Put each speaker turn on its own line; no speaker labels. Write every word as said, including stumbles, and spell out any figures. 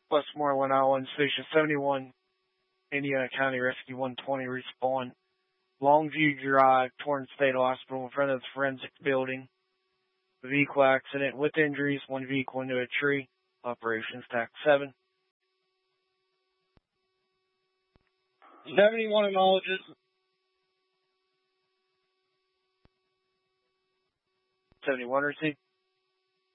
Westmoreland Island, Station seventy-one, Indiana County Rescue one twenty respawn. Longview Drive, Torrance State Hospital in front of the forensic building. Vehicle accident with injuries, one vehicle into a tree. Operations Tac seven. seventy-one acknowledges. seventy-one received.